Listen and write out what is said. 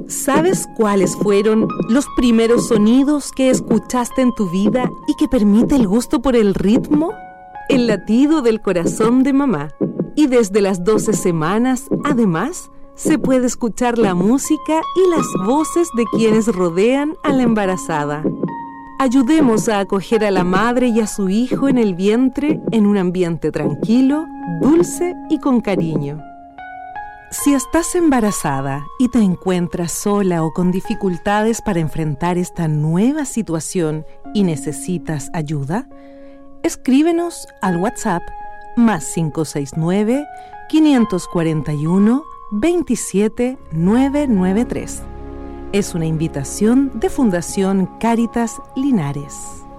¿Sabes cuáles fueron los primeros sonidos que escuchaste en tu vida y que permite el gusto por el ritmo? El latido del corazón de mamá. Y desde las 12 semanas, además, se puede escuchar la música y las voces de quienes rodean a la embarazada. Ayudemos a acoger a la madre y a su hijo en el vientre en un ambiente tranquilo, dulce y con cariño. Si estás embarazada y te encuentras sola o con dificultades para enfrentar esta nueva situación y necesitas ayuda, escríbenos al WhatsApp +569 541 27 993. Es una invitación de Fundación Cáritas Linares.